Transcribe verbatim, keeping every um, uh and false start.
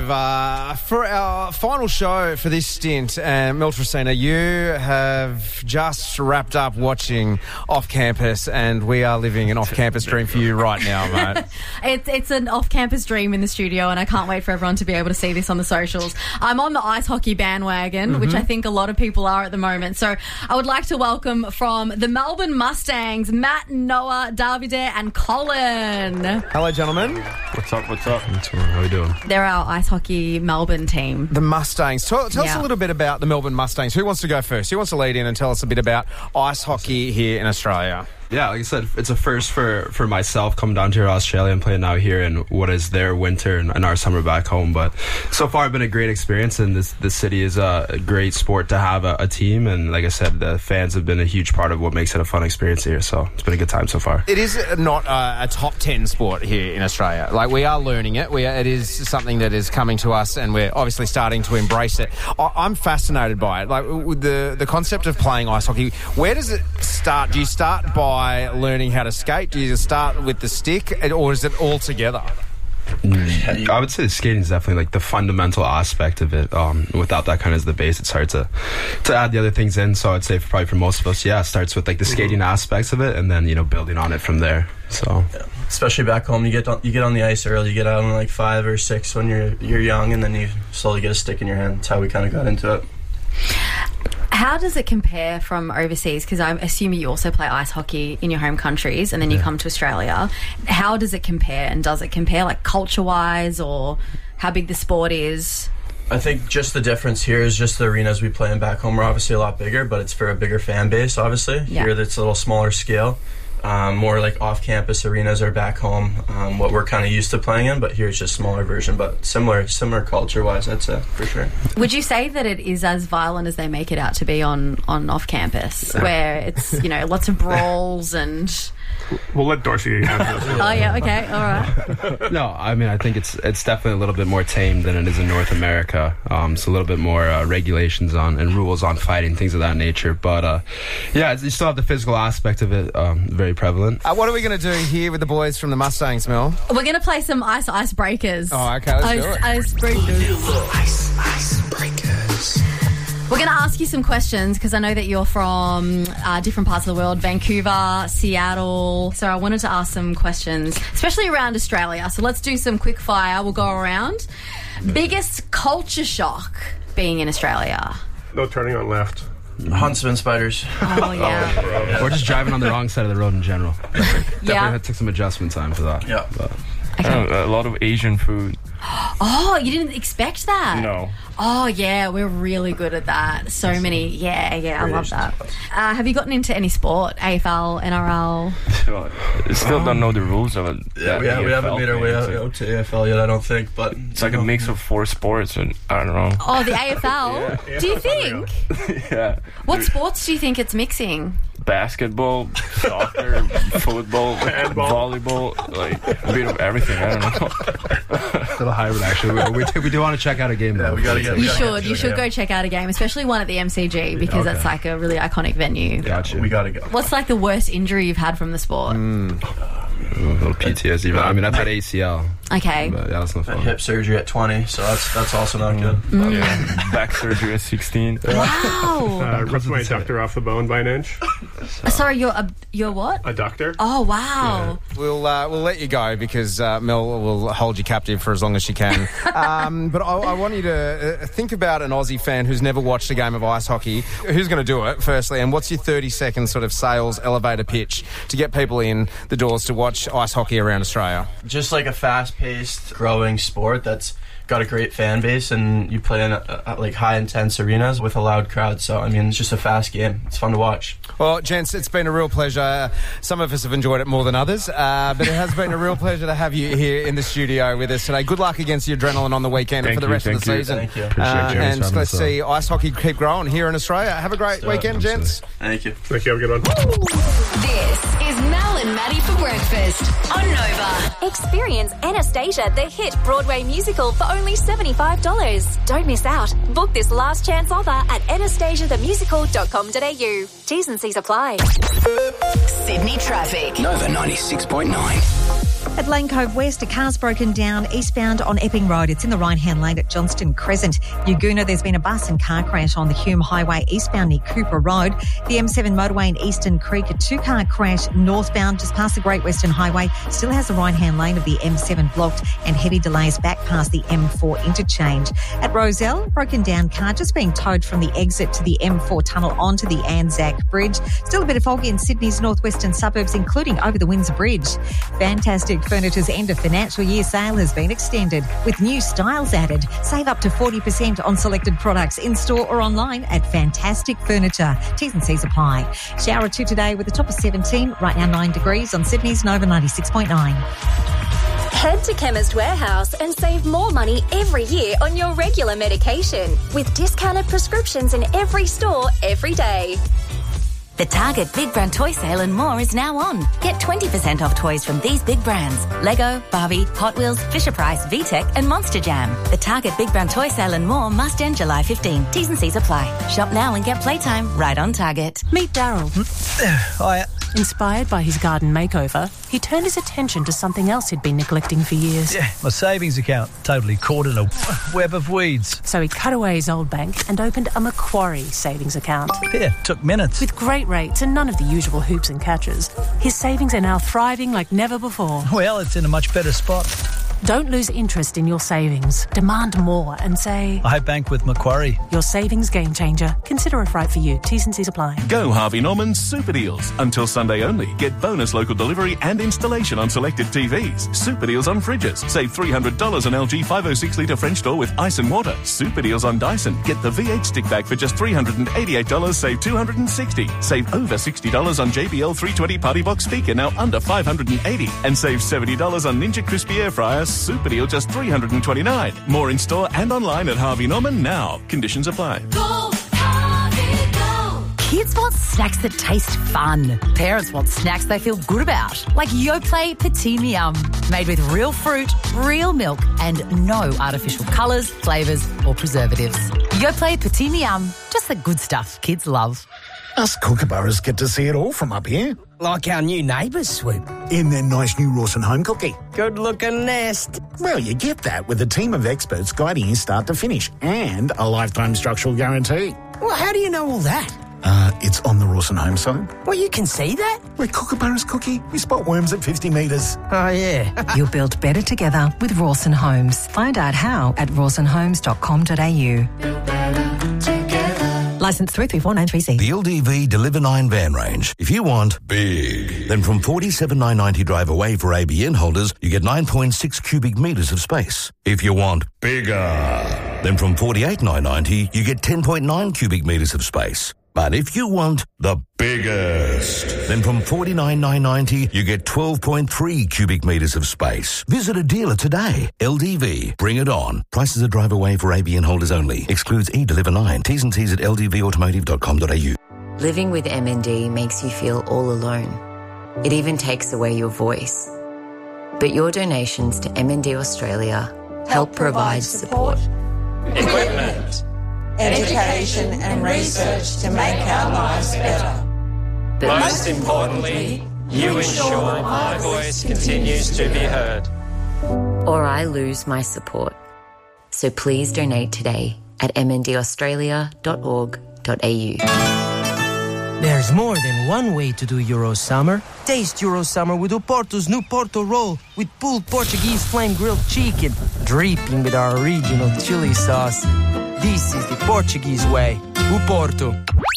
Live. Uh, for our final show for this stint, uh, Mel Tracina, you have just wrapped up watching Off Campus, and we are living an off-campus dream for you right now, mate. It's it's an off-campus dream in the studio, and I can't wait for everyone to be able to see this on the socials. I'm on the ice hockey bandwagon, mm-hmm. which I think a lot of people are at the moment. So I would like to welcome from the Melbourne Mustangs, Matt, Noah, Davide, and Colin. Hello, gentlemen. What's up, what's up? How are you doing? They're our ice hockey Melbourne team. The Mustangs. Tell, tell yeah. us a little bit about the Melbourne Mustangs. Who wants to go first? Who wants to lead in and tell us a bit about ice hockey here in Australia? Yeah, like I said, it's a first for, for myself coming down to Australia and playing out here in what is their winter and, and our summer back home. But so far, it's been a great experience, and this this city is a, a great sport to have a, a team. And like I said, the fans have been a huge part of what makes it a fun experience here. So it's been a good time so far. It is not a, a top ten sport here in Australia. Like, we are learning it. We are, it is something that is coming to us, and we're obviously starting to embrace it. I, I'm fascinated by it. Like, with the the concept of playing ice hockey. Where does it start? Do you start by learning how how to skate? Do you start with the stick, or is it all together? Mm, I would say skating is definitely like the fundamental aspect of it. Um, without that kind of as the base, it's hard to to add the other things in. So I'd say for, probably for most of us, yeah, it starts with like the skating aspects of it, and then you know building on it from there. So yeah. Especially back home, you get on, you get on the ice early. You get out on like five or six when you're you're young, and then you slowly get a stick in your hand. That's how we kind of got into it. How does it compare from overseas? Because I'm assuming you also play ice hockey in your home countries, and then you yeah. come to Australia. How does it compare, and does it compare like culture-wise, or how big the sport is? I think just the difference here is just the arenas we play in back home are obviously a lot bigger, but it's for a bigger fan base, obviously. Yeah. Here it's a little smaller scale. Um, more like off-campus arenas are back home, um, what we're kind of used to playing in, but here it's just smaller version, but similar similar culture-wise, I'd say, for sure. Would you say that it is as violent as they make it out to be on, on off-campus, where it's, you know, lots of brawls and... We'll let Dorsey handle this. Oh, yeah, okay, all right. No, I mean, I think it's it's definitely a little bit more tame than it is in North America. Um, so a little bit more uh, regulations on and rules on fighting, things of that nature. But, uh, yeah, you still have the physical aspect of it um, very prevalent. Uh, what are we going to do here with the boys from the Mustangs, Mel? We're going to play some ice icebreakers. Oh, okay, let's ice, do it. Icebreakers. Ice, icebreakers. We're going to ask you some questions because I know that you're from uh, different parts of the world, Vancouver, Seattle. So I wanted to ask some questions, especially around Australia. So let's do some quick fire. We'll go around. Biggest culture shock being in Australia? No turning on left. Huntsman spiders. Oh, yeah. Oh, yeah. Or just driving on the wrong side of the road in general. Definitely yeah. took some adjustment time for that. Yeah. But. Okay. Uh, a lot of Asian food. Oh, you didn't expect that? No. Oh, yeah, we're really good at that. So many. Yeah, yeah, I love that. Uh, have you gotten into any sport? A F L, N R L? Still, still don't know the rules of it. Yeah, we, have, we haven't made our way out, out to A F L yet, I don't think. But it's like a mix of four sports, and I don't know. Oh, the A F L? Yeah. Do you think? Yeah. What sports do you think it's mixing? Basketball, soccer, football, volleyball, like a bit of everything. I don't know. A little hybrid, actually. We, we, do, we do want to check out a game, though. Yeah, we gotta get, we you gotta should. get You should yeah. go check out a game, especially one at the M C G, because okay. it's like a really iconic venue. Gotcha. We gotta go. What's like the worst injury you've had from the sport? Mm. A little P T S D. I mean, I've had A C L. Okay. But yeah, that's not fun. Hip surgery at twenty, so that's that's also not good. Mm. Yeah. Back surgery at sixteen. Wow. Uh, ripped my adductor off the bone by an inch. So. Sorry, you're a you're what? Adductor. Oh wow. Yeah. We'll uh, we'll let you go because uh, Mel will hold you captive for as long as she can. um, but I, I want you to uh, think about an Aussie fan who's never watched a game of ice hockey. Who's going to do it, firstly, and what's your thirty second sort of sales elevator pitch to get people in the doors to watch ice hockey around Australia? Just like a fast-paced, growing sport that's got a great fan base, and you play in a, a, like high intense arenas with a loud crowd. So I mean, it's just a fast game. It's fun to watch. Well, gents, it's been a real pleasure. Some of us have enjoyed it more than others, uh, but it has been a real pleasure to have you here in the studio with us today. Good luck against your adrenaline on the weekend thank and for the you, rest of the you. season. Thank you. Uh, you. and let's see ice hockey keep growing here in Australia. Have a great Let's weekend, gents. Thank you. Thank you. Have a good one. This is Mel and Maddie for breakfast on Nova. Experience Anastasia, the hit Broadway musical, for only seventy-five dollars. Don't miss out. Book this last chance offer at anastasia the musical dot com dot a u. T's and C's apply. Sydney traffic. Nova ninety-six point nine. At Lane Cove West, a car's broken down eastbound on Epping Road. It's in the right-hand lane at Johnston Crescent. Yaguna, there's been a bus and car crash on the Hume Highway eastbound near Cooper Road. The M seven motorway in Eastern Creek, a two-car crash northbound just past the Great Western Highway. Still has the right-hand lane of the M seven blocked and heavy delays back past the M four interchange. At Rozelle, broken down car just being towed from the exit to the M four tunnel onto the Anzac Bridge. Still a bit of fog in Sydney's northwestern suburbs, including over the Windsor Bridge. Fantastic Furniture's end of financial year sale has been extended with new styles added. Save up to forty percent on selected products in-store or online at Fantastic Furniture. T's and C's apply. Shower two today with a top of seventeen, right now nine degrees on Sydney's Nova ninety-six point nine. Head to Chemist Warehouse and save more money every year on your regular medication with discounted prescriptions in every store every day. The Target Big Brand Toy Sale and more is now on. Get twenty percent off toys from these big brands: Lego, Barbie, Hot Wheels, Fisher-Price, VTech and Monster Jam. The Target Big Brand Toy Sale and more must end July fifteenth. T's and C's apply. Shop now and get playtime right on Target. Meet Daryl. Hiya. Inspired by his garden makeover, he turned his attention to something else he'd been neglecting for years. Yeah, my savings account, totally caught in a web of weeds. So he cut away his old bank and opened a Macquarie savings account. Yeah, took minutes. With great rates and none of the usual hoops and catches, his savings are now thriving like never before. Well, it's in a much better spot. Don't lose interest in your savings. Demand more and say, I bank with Macquarie. Your savings game changer. Consider if right for you. T's and C's apply. Go Harvey Norman's Super Deals. Until Sunday only. Get bonus local delivery and installation on selected T Vs. Super Deals on fridges. Save three hundred dollars on L G five oh six litre French door with ice and water. Super Deals on Dyson. Get the V eight stick bag for just three hundred eighty-eight dollars. Save two hundred sixty dollars. Save over sixty dollars on J B L three twenty Party Box speaker, now under five hundred eighty dollars. And save seventy dollars on Ninja Crispy Air Fryer. Super Deal just three hundred twenty-nine dollars. More in store and online at Harvey Norman now. Conditions apply. Go, Harvey, go. Kids want snacks that taste fun. Parents want snacks they feel good about. Like Yoplait Petit Miam. Made with real fruit, real milk and no artificial colours, flavours or preservatives. Yoplait Petit Miam. Just the good stuff kids love. Us kookaburras get to see it all from up here. Like our new neighbours, Swoop. In their nice new Rawson home cookie. Good-looking nest. Well, you get that with a team of experts guiding you start to finish and a lifetime structural guarantee. Well, how do you know all that? Uh, it's on the Rawson home site. Well, you can see that? We're kookaburras cookie. We spot worms at fifty metres. Oh, yeah. You'll build better together with Rawson Homes. Find out how at rawson homes dot com dot a u. Licence three three four nine three C. The L D V Deliver nine van range. If you want big, then from forty-seven thousand nine hundred ninety drive away for A B N holders, you get nine point six cubic metres of space. If you want bigger, then from forty-eight thousand nine hundred ninety, you get ten point nine cubic metres of space. But if you want the biggest, then from forty-nine thousand nine hundred ninety, you get twelve point three cubic metres of space. Visit a dealer today. L D V. Bring it on. Prices are drive away for A B N holders only. Excludes E-Deliver nine. T's and C's at l d v automotive dot com dot a u. Living with M N D makes you feel all alone. It even takes away your voice. But your donations to M N D Australia help, help provide support. Equipment, education and research to make our lives better. But most importantly, you ensure my voice continues to be heard. Or I lose my support. So please donate today at m n d australia dot org dot a u. There's more than one way to do Eurosummer. Taste Eurosummer with Oporto's new Porto roll with pulled Portuguese flame grilled chicken, dripping with our original chili sauce. This is the Portuguese way. Oporto.